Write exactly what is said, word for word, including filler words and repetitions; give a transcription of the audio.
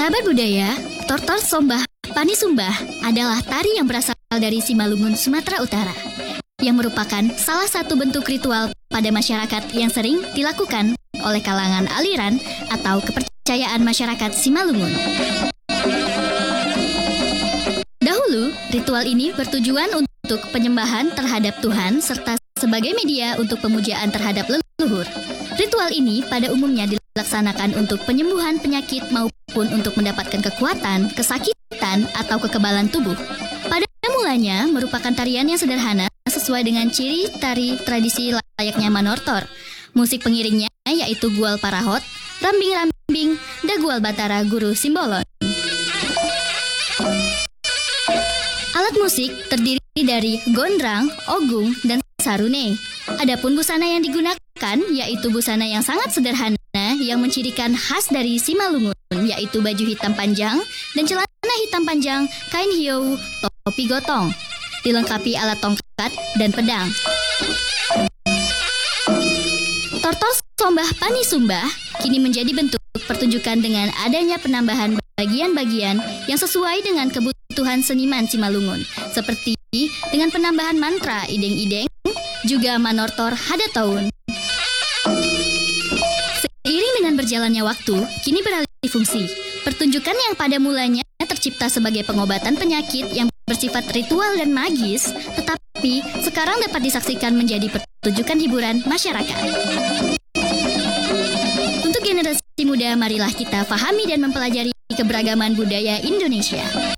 Sahabat budaya, Tortor Sombah Pani Sumbah adalah tari yang berasal dari Simalungun, Sumatera Utara, yang merupakan salah satu bentuk ritual pada masyarakat yang sering dilakukan oleh kalangan aliran atau kepercayaan masyarakat Simalungun. Dahulu, ritual ini bertujuan untuk penyembahan terhadap Tuhan serta sebagai media untuk pemujaan terhadap leluhur. Ritual ini pada umumnya dilaksanakan untuk penyembuhan penyakit maupun untuk mendapatkan kekuatan, kesakitan, atau kekebalan tubuh. Pada mulanya merupakan tarian yang sederhana sesuai dengan ciri tari tradisi layaknya Manortor. Musik pengiringnya yaitu Gual Parahot, Rambing-Rambing, Dagual Batara Guru Simbolon. Alat musik terdiri dari gondrang, ogung, dan sarune. Adapun busana yang digunakan yaitu busana yang sangat sederhana yang mencirikan khas dari Simalungun, yaitu baju hitam panjang dan celana hitam panjang, kain hiou, topi gotong, dilengkapi alat tongkat dan pedang. Tortor Sombah Pani Sumbah kini menjadi bentuk pertunjukan dengan adanya penambahan bagian-bagian yang sesuai dengan kebutuhan seniman Simalungun, seperti dengan penambahan mantra ideng-ideng, juga Manortor Hadataun. Seiring dengan berjalannya waktu, kini beralih fungsi. Pertunjukan yang pada mulanya tercipta sebagai pengobatan penyakit yang bersifat ritual dan magis, tetapi sekarang dapat disaksikan menjadi pertunjukan hiburan masyarakat. Untuk generasi muda, marilah kita pahami dan mempelajari keberagaman budaya Indonesia.